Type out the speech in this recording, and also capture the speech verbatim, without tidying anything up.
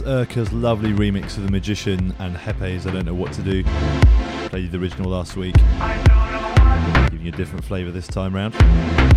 Urka's lovely remix of The Magician and Hepe's I Don't Know What to Do. Played the original last week, giving you a different flavour this time round.